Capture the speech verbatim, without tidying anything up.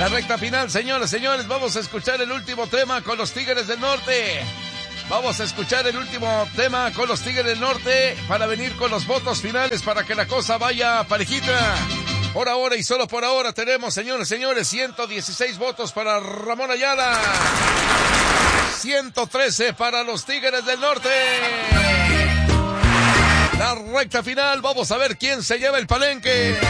La recta final, señoras, señores, vamos a escuchar el último tema con los Tigres del Norte. Vamos a escuchar el último tema con los Tigres del Norte para venir con los votos finales para que la cosa vaya parejita. Por ahora y solo por ahora tenemos, señores, señores, ciento dieciséis votos para Ramón Ayala. ciento trece para los Tigres del Norte. La recta final, vamos a ver quién se lleva el palenque.